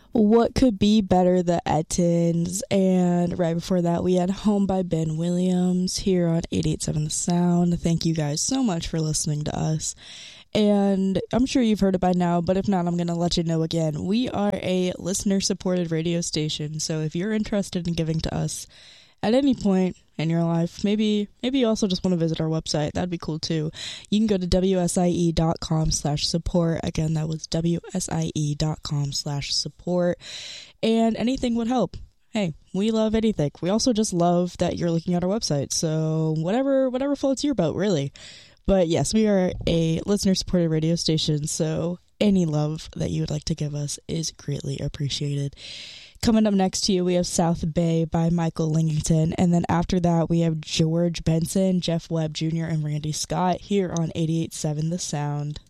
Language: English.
What Could Be Better, the Ettons, and right before that we had Home by Ben Williams here on 88.7 The Sound. Thank you guys so much for listening to us. And I'm sure you've heard it by now, but if not, I'm going to let you know again. We are a listener-supported radio station, so if you're interested in giving to us at any point in your life, maybe you also just want to visit our website, that'd be cool too. You can go to wsie.com/support. Again, that was wsie.com/support, and anything would help. Hey, we love anything. We also just love that you're looking at our website, so whatever floats your boat, really. But yes, we are a listener-supported radio station, so any love that you would like to give us is greatly appreciated. Coming up next to you, we have South Bay by Michael Lingington, and then after that, we have George Benson, Jeff Webb Jr., and Randy Scott here on 88.7 The Sound.